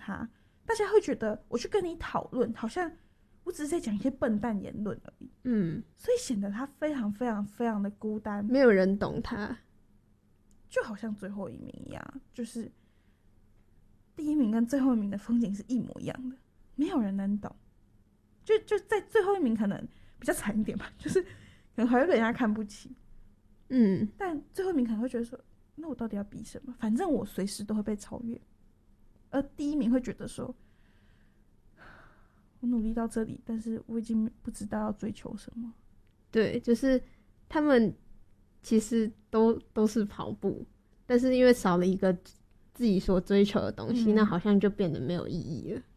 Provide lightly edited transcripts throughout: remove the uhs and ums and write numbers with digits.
他，大家会觉得我去跟你讨论，好像我只是在讲一些笨蛋言论而已。所以显得他非常非常非常的孤单， 没有人懂他， 就好像最后一名一样，就是第一名跟最后一名的风景是一模一样的，没有人能懂。就在最后一名可能比较惨一点吧，就是可能还会被人家看不起。但最后一名可能会觉得说，那我到底要比什么？反正我随时都会被超越。而第一名会觉得说，我努力到这里，但是我已经不知道要追求什么。 对，就是他们其实都是跑步，但是因为少了一个自己所追求的东西，那好像就变得没有意义了。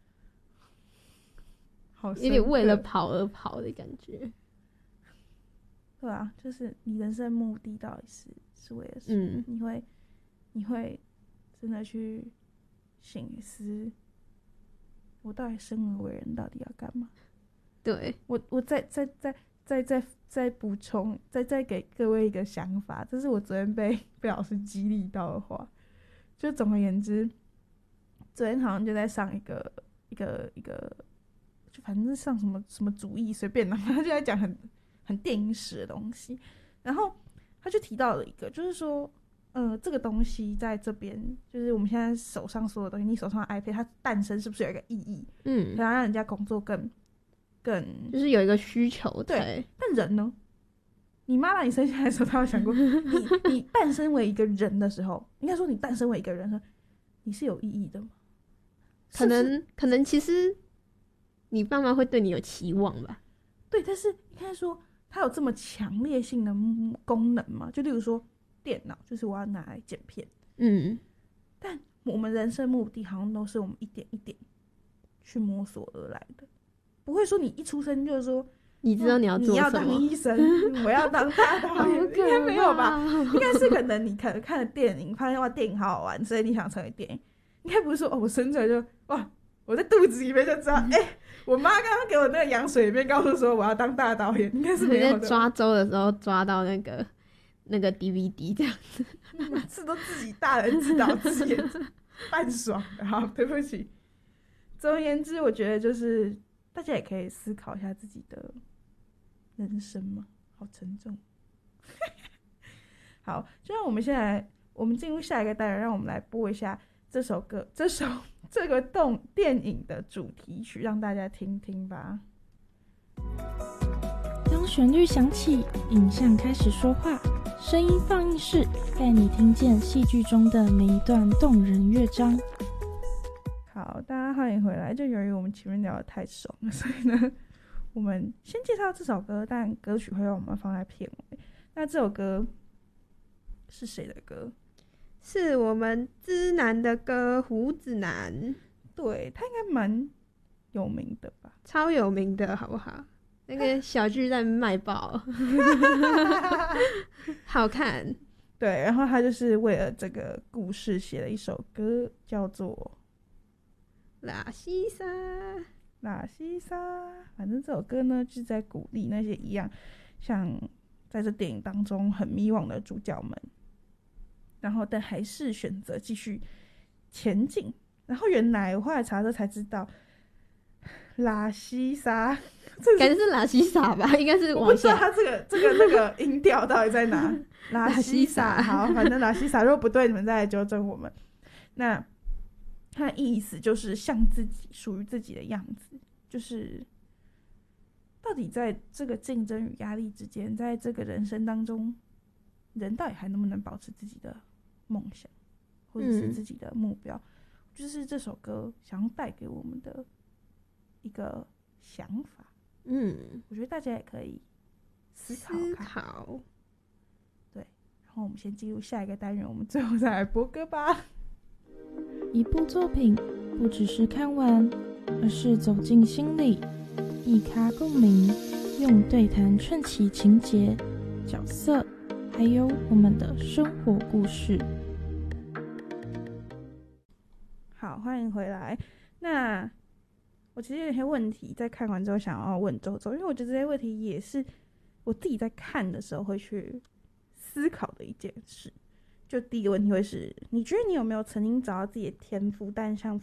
有点为了跑而跑的感觉。 对啊，就是你人生目的到底是为了什么？你会真的去省思，我到底生而为人到底要干嘛？ 对， 我再补充，再给各位一个想法，这是我昨天被老师激励到的话。就总而言之，昨天好像就在上一个，就反正是上什么主义随便啦，他就在讲很电影史的东西。然后他就提到了一个，就是说，这个东西在这边，就是我们现在手上所有东西，你手上的 iPad 它诞生是不是有一个意义？想要让人家工作更就是有一个需求。 对，但人呢？你妈把你生下来的时候，她有想过你诞生为一个人的时候，应该说你诞生为一个人的时候，你是有意义的吗？ 可能其实你爸妈会对你有期望吧。 对，但是应该说它有这么强烈性的功能吗？就例如说电脑，就是我要拿来剪片。但我们人生目的好像都是我们一点一点去摸索而来的，不会说你一出生就是说你知道你要做什么， 你要当医生，我要当大导演，应该没有吧？应该是可能你可能看了电影，发现哇电影好好玩，所以你想成为电影。应该不是说我生出来就哇，我在肚子里面就知道，我妈刚刚给我那个羊水里面告诉说我要当大导演，应该是没有的。 在抓周的时候抓到那个 DVD 这样子， 每次都自己大人自导自演，半爽的。好，对不起。总而言之，我觉得就是大家也可以思考一下自己的人生嘛，好沉重。好，就让我们进入下一个单元，让我们来播一下这个电影的主题曲，让大家听听吧。 当旋律响起，影像开始说话，声音放映室带你听见戏剧中的每一段动人乐章。 好，大家欢迎回来。就由于我们前面聊得太爽了，所以呢，我们先介绍这首歌，但歌曲会让我们放在片尾。那这首歌是谁的歌？ 是我们知男的歌，胡子男。 对，他应该蛮有名的吧？ 超有名的，好不好？那个小巨蛋卖爆，好看。 对，然后他就是为了这个故事写了一首歌，叫做拉西莎。 反正这首歌呢，就是在鼓励那些一样像在这电影当中很迷惘的主角们，然后但还是选择继续前进。然后原来我后来查的才知道，拉西莎感觉是拉西莎吧，应该是我不知道他这个那个音调到底在哪。拉西莎，好，反正拉西莎，如果不对，你们再来纠正我们。那它的意思就是像自己，属于自己的样子，就是到底在这个竞争与压力之间，在这个人生当中，人到底还能不能保持自己的梦想，或者是自己的目标？就是这首歌想要带给我们的一个想法。我觉得大家也可以思考。对，然后我们先进入下一个单元，我们最后再来播歌吧。 一部作品不只是看完，而是走进心里，一咖共鸣，用对谈串起情节、角色，还有我们的生活故事。 好，欢迎回来。那我其实有些问题在看完之后想要问周周，因为我觉得这些问题也是我自己在看的时候会去思考的一件事。就第一个问题会是，你觉得你有没有曾经找到自己的天赋，但像